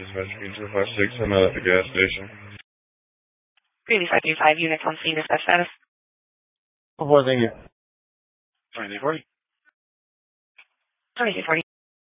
Dispatch 256, I'm out at the gas station. Previous 535 units on scene, dispatch status. Before, thank you. 2340. 2340.